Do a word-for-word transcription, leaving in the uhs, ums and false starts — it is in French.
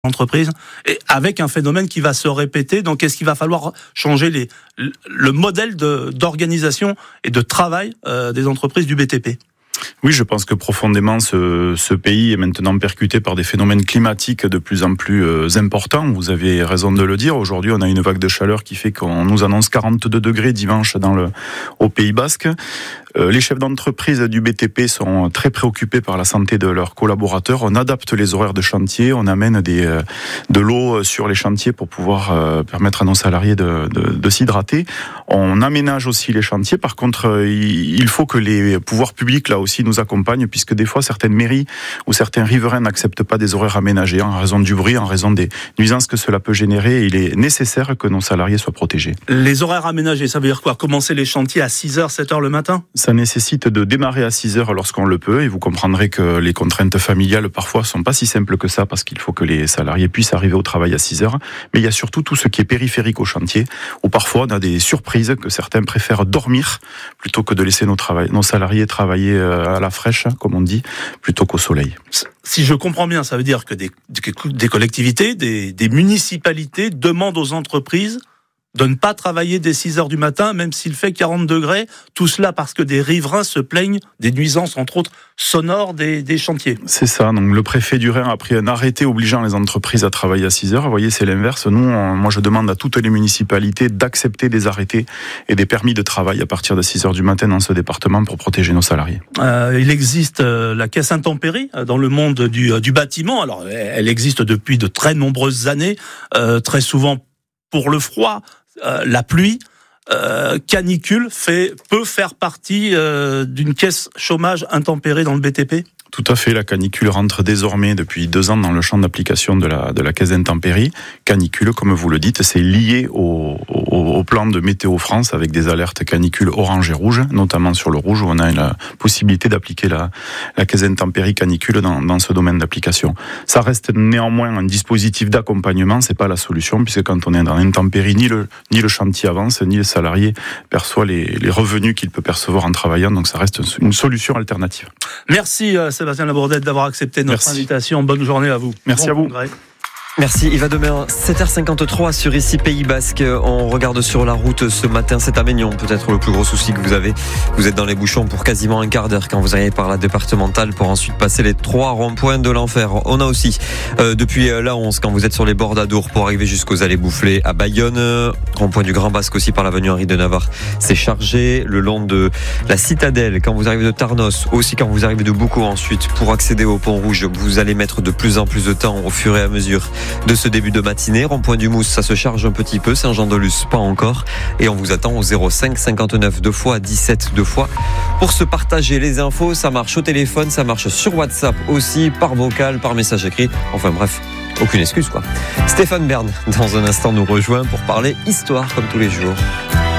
entreprise, et avec un phénomène qui va se répéter. Donc, est-ce qu'il va falloir changer les, le modèle de, d'organisation et de travail euh, des entreprises du B T P ? Oui, je pense que profondément, ce, ce pays est maintenant percuté par des phénomènes climatiques de plus en plus euh, importants. Vous avez raison de le dire. Aujourd'hui, on a une vague de chaleur qui fait qu'on nous annonce quarante-deux degrés dimanche dans le, au Pays Basque. Euh, les chefs d'entreprise du B T P sont très préoccupés par la santé de leurs collaborateurs. On adapte les horaires de chantier, on amène des, euh, de l'eau sur les chantiers pour pouvoir euh, permettre à nos salariés de, de, de s'hydrater. On aménage aussi les chantiers. Par contre, euh, il faut que les pouvoirs publics, là aussi, nous accompagnent, puisque des fois, certaines mairies ou certains riverains n'acceptent pas des horaires aménagés en raison du bruit, en raison des nuisances que cela peut générer. Il est nécessaire que nos salariés soient protégés. Les horaires aménagés, ça veut dire quoi ? Commencer les chantiers à six heures, sept heures le matin ? Ça nécessite de démarrer à six heures lorsqu'on le peut, et vous comprendrez que les contraintes familiales parfois sont pas si simples que ça, parce qu'il faut que les salariés puissent arriver au travail à six heures. Mais il y a surtout tout ce qui est périphérique au chantier, où parfois on a des surprises, que certains préfèrent dormir plutôt que de laisser nos, travail, nos salariés travailler à la fraîche, comme on dit, plutôt qu'au soleil. Si je comprends bien, ça veut dire que des, des collectivités, des, des municipalités demandent aux entreprises de ne pas travailler dès six heures du matin, même s'il fait quarante degrés, tout cela parce que des riverains se plaignent des nuisances, entre autres, sonores des, des chantiers. C'est ça, donc le préfet du Rhin a pris un arrêté obligeant les entreprises à travailler à six heures. Vous voyez, c'est l'inverse. Nous, on, moi je demande à toutes les municipalités d'accepter des arrêtés et des permis de travail à partir de six heures du matin dans ce département pour protéger nos salariés. Euh, il existe euh, la caisse intempérie dans le monde du, du bâtiment. Alors, elle existe depuis de très nombreuses années, euh, très souvent pour le froid. Euh, la pluie, euh, canicule fait, peut faire partie euh, d'une caisse chômage intempérée dans le B T P ? Tout à fait, la canicule rentre désormais depuis deux ans dans le champ d'application de la, de la caisse d'intempéries. Canicule, comme vous le dites, c'est lié au, au, au plan de Météo France avec des alertes canicules orange et rouge, notamment sur le rouge où on a la possibilité d'appliquer la, la caisse d'intempéries canicule dans, dans ce domaine d'application. Ça reste néanmoins un dispositif d'accompagnement, c'est pas la solution, puisque quand on est dans l'intempérie, ni le, ni le chantier avance, ni le salarié perçoit les, les revenus qu'il peut percevoir en travaillant, donc ça reste une solution alternative. Merci euh, Sébastien Labourdette d'avoir accepté notre Merci. invitation. Bonne journée à vous. Merci bon à vous. Congrès. Merci, il va demain sept heures cinquante-trois sur ici Pays Basque. On regarde sur la route ce matin, c'est à Maignan, peut-être le plus gros souci que vous avez. Vous êtes dans les bouchons pour quasiment un quart d'heure quand vous arrivez par la départementale pour ensuite passer les trois ronds-points de l'enfer. On a aussi, euh, depuis la onze, quand vous êtes sur les bords d'Adour pour arriver jusqu'aux allées Boufflées à Bayonne, rond-point du Grand Basque aussi par l'avenue Henri de Navarre, c'est chargé. Le long de la Citadelle, quand vous arrivez de Tarnos, aussi quand vous arrivez de Boucau ensuite, pour accéder au Pont Rouge, vous allez mettre de plus en plus de temps au fur et à mesure de ce début de matinée. Rond-point du Mousse, ça se charge un petit peu. Saint-Jean-de-Luz, pas encore. Et on vous attend au zéro cinq cinquante-neuf deux fois dix-sept deux fois. Pour se partager les infos, ça marche au téléphone, ça marche sur WhatsApp aussi, par vocal, par message écrit. Enfin bref, aucune excuse quoi. Stéphane Bern, dans un instant, nous rejoint pour parler histoire comme tous les jours.